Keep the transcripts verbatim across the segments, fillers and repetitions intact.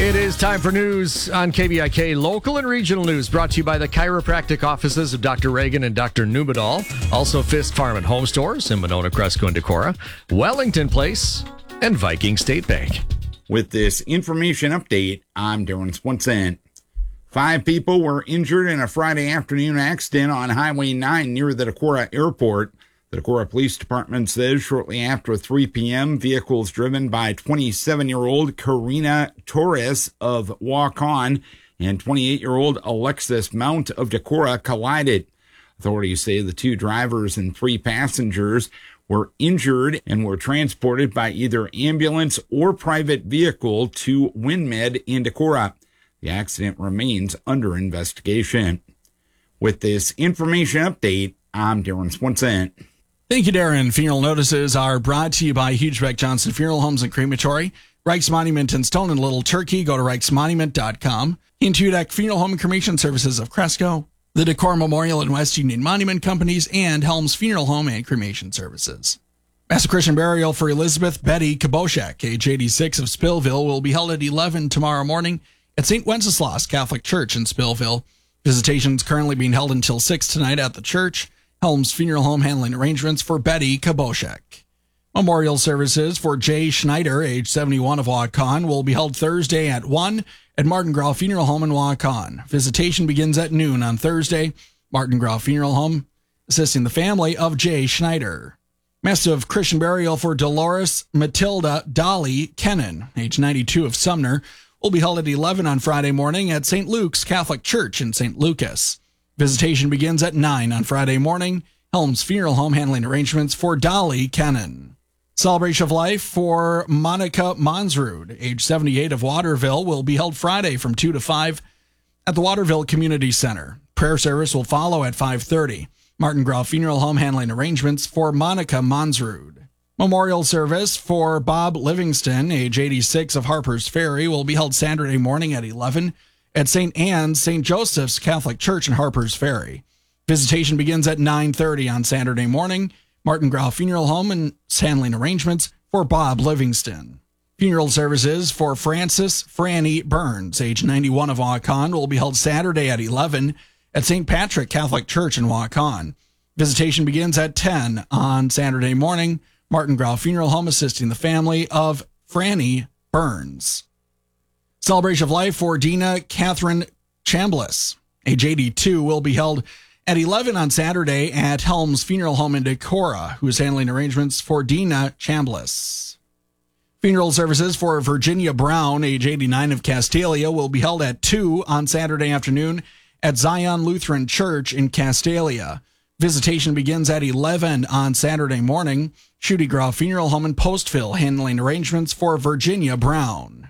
It is time for news on K B I K. Local and regional news brought to you by the chiropractic offices of Doctor Reagan and Doctor Numedal. Also Fist Farm and Home Stores in Monona, Cresco, and Decorah. Wellington Place and Viking State Bank. With this information update, I'm Darren Swanson. Five people were injured in a Friday afternoon accident on Highway nine near the Decorah Airport. The Decorah Police Department says shortly after three p.m., vehicles driven by twenty-seven-year-old Karina Torres of Waukon and twenty-eight-year-old Alexis Mount of Decorah collided. Authorities say the two drivers and three passengers were injured and were transported by either ambulance or private vehicle to WinMed in Decorah. The accident remains under investigation. With this information update, I'm Darren Swanson. Thank you, Darren. Funeral notices are brought to you by Hugebeck Johnson Funeral Homes and Crematory, Reichs Monument in Stone and Little Turkey. Go to reichs monument dot com. Hugebeck Funeral Home and Cremation Services of Cresco, the Decorah Memorial and West Union Monument Companies, and Helms Funeral Home and Cremation Services. Mass Christian burial for Elizabeth Betty Kaboshek, age eighty-six, of Spillville, will be held at eleven tomorrow morning at Saint Wenceslas Catholic Church in Spillville. Visitation is currently being held until six tonight at the church. Helms Funeral Home handling arrangements for Betty Kaboshek. Memorial services for Jay Schneider, age seventy-one, of Waukon, will be held Thursday at one at Martin Grau Funeral Home in Waukon. Visitation begins at noon on Thursday. Martin Grau Funeral Home assisting the family of Jay Schneider. Massive Christian burial for Dolores Matilda Dolly Kennan, age ninety-two, of Sumner, will be held at eleven on Friday morning at Saint Luke's Catholic Church in Saint Lucas. Visitation begins at nine on Friday morning. Helms Funeral Home handling arrangements for Dolly Kennan. Celebration of life for Monica Monsrud, age seventy-eight, of Waterville, will be held Friday from two to five at the Waterville Community Center. Prayer service will follow at five thirty. Martin Grau Funeral Home handling arrangements for Monica Monsrud. Memorial service for Bob Livingston, age eighty-six, of Harper's Ferry, will be held Saturday morning at eleven at Saint Anne's Saint Joseph's Catholic Church in Harper's Ferry. Visitation begins at nine thirty on Saturday morning. Martin Grau Funeral Home and handling arrangements for Bob Livingston. Funeral services for Francis Franny Burns, age ninety-one, of Waukon, will be held Saturday at eleven at Saint Patrick Catholic Church in Waukon. Visitation begins at ten on Saturday morning. Martin Grau Funeral Home assisting the family of Franny Burns. Celebration of life for Dina Catherine Chambliss, age eighty-two, will be held at eleven on Saturday at Helms Funeral Home in Decorah, who is handling arrangements for Dina Chambliss. Funeral services for Virginia Brown, age eighty-nine, of Castalia, will be held at two on Saturday afternoon at Zion Lutheran Church in Castalia. Visitation begins at eleven on Saturday morning. Shooty Grau Funeral Home in Postville handling arrangements for Virginia Brown.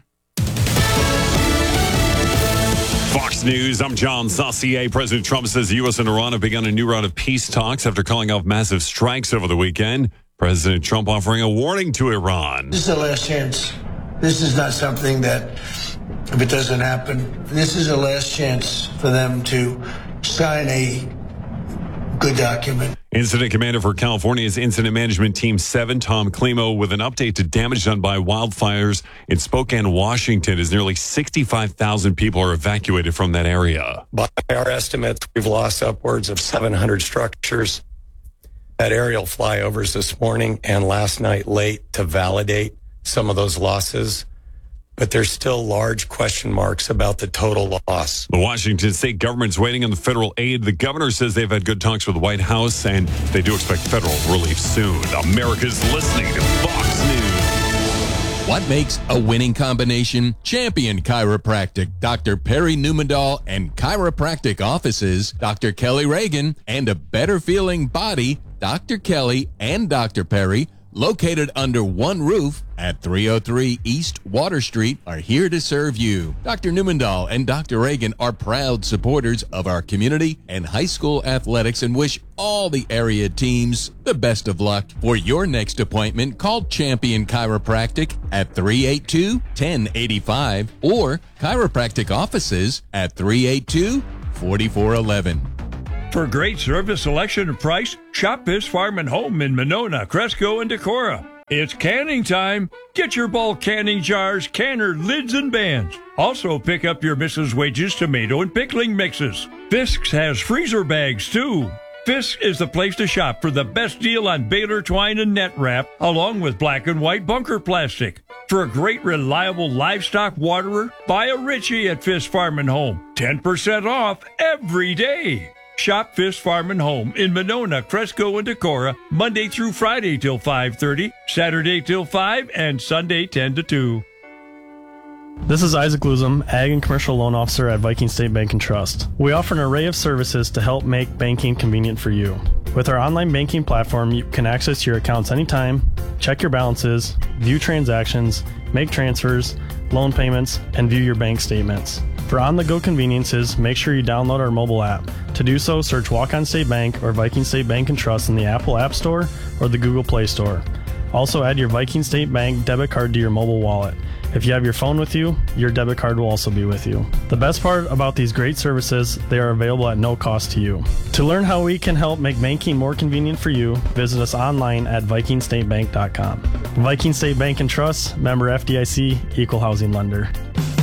Fox News, I'm John Saucier. President Trump says the U S and Iran have begun a new round of peace talks after calling off massive strikes over the weekend. President Trump offering a warning to Iran. This is the last chance. This is not something that, if it doesn't happen, this is the last chance for them to sign a good document. Incident commander for California's Incident Management Team seven, Tom Climo, with an update to damage done by wildfires in Spokane, Washington, as nearly sixty-five thousand people are evacuated from that area. By our estimates, we've lost upwards of seven hundred structures. Had aerial flyovers this morning and last night late to validate some of those losses. But there's still large question marks about the total loss. The Washington state government's waiting on the federal aid. The governor says they've had good talks with the White House, and they do expect federal relief soon. America's listening to Fox News. What makes a winning combination? Champion Chiropractic, Doctor Perry Numedal, and chiropractic offices, Doctor Kelly Reagan, and a better feeling body, Doctor Kelly and Doctor Perry, located under one roof at three oh three East Water Street, are here to serve you. Doctor Numedal and Doctor Reagan are proud supporters of our community and high school athletics and wish all the area teams the best of luck. For your next appointment, call Champion Chiropractic at three eight two, one oh eight five or chiropractic offices at three eight two, four four one one. For great service, selection, and price, shop Fist Farm and Home in Monona, Cresco, and Decorah. It's canning time. Get your bulk canning jars, canner, lids, and bands. Also, pick up your Missus Wages tomato and pickling mixes. Fisk's has freezer bags, too. Fisk is the place to shop for the best deal on Baylor twine and net wrap, along with black and white bunker plastic. For a great, reliable livestock waterer, buy a Ritchie at Fisk Farm and Home. ten percent off every day. Shop Fisk Farm and Home in Monona, Cresco, and Decorah, Monday through Friday till five thirty, Saturday till five, and Sunday ten to two. This is Isaac Luzum, Ag and Commercial Loan Officer at Viking State Bank and Trust. We offer an array of services to help make banking convenient for you. With our online banking platform, you can access your accounts anytime, check your balances, view transactions, make transfers, loan payments, and view your bank statements. For on-the-go conveniences, make sure you download our mobile app. To do so, search Walk-On State Bank or Viking State Bank and Trust in the Apple App Store or the Google Play Store. Also, add your Viking State Bank debit card to your mobile wallet. If you have your phone with you, your debit card will also be with you. The best part about these great services, they are available at no cost to you. To learn how we can help make banking more convenient for you, visit us online at viking state bank dot com. Viking State Bank and Trust, member F D I C, equal housing lender.